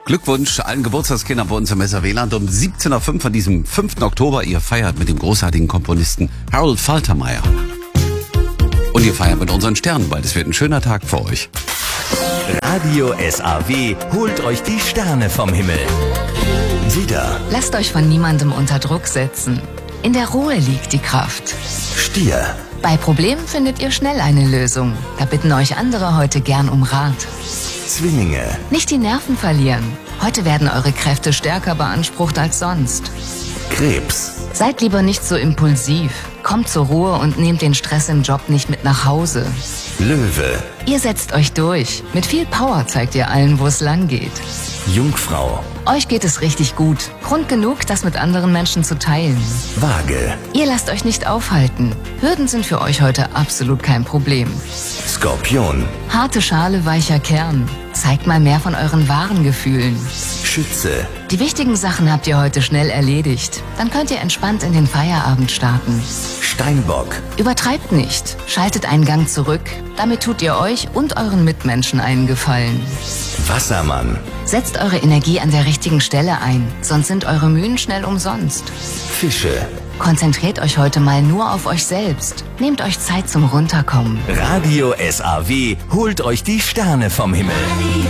Glückwunsch allen Geburtstagskindern bei uns im SRW-Land um 17.05 Uhr an diesem 5. Oktober. Ihr feiert mit dem großartigen Komponisten Harold Faltermeyer. Und ihr feiert mit unseren Sternen, weil es wird ein schöner Tag für euch. Radio SAW holt euch die Sterne vom Himmel. Widder, Lasst euch von niemandem unter Druck setzen. In der Ruhe liegt die Kraft. Stier, Bei Problemen findet ihr schnell eine Lösung. Da bitten euch andere heute gern um Rat. Zwillinge, Nicht die Nerven verlieren. Heute werden eure Kräfte stärker beansprucht als sonst. Krebs, Seid lieber nicht so impulsiv. Kommt zur Ruhe und nehmt den Stress im Job nicht mit nach Hause. Löwe, Ihr setzt euch durch. Mit viel Power zeigt ihr allen, wo es lang geht. Jungfrau, Euch geht es richtig gut. Grund genug, das mit anderen Menschen zu teilen. Waage, Ihr lasst euch nicht aufhalten. Hürden sind für euch heute absolut kein Problem. Skorpion, Harte Schale, weicher Kern. Zeigt mal mehr von euren wahren Gefühlen. Schütze, Die wichtigen Sachen habt ihr heute schnell erledigt. Dann könnt ihr entspannt in den Feierabend starten. Steinbock, Übertreibt nicht. Schaltet einen Gang zurück. Damit tut ihr euch und euren Mitmenschen einen Gefallen. Wassermann, Setzt eure Energie an der richtigen Stelle ein, sonst sind eure Mühen schnell umsonst. Fische. Konzentriert euch heute mal nur auf euch selbst. Nehmt euch Zeit zum Runterkommen. Radio SAW holt euch die Sterne vom Himmel.